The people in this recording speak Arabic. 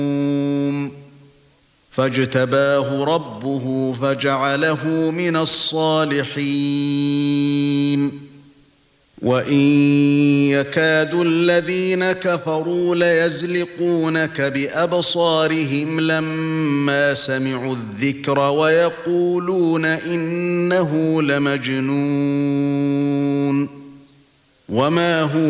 فاجتباه ربه فجعله من الصالحين وإن يكاد الذين كفروا ليزلقونك بأبصارهم لما سمعوا الذكر ويقولون إنه لمجنون وما هو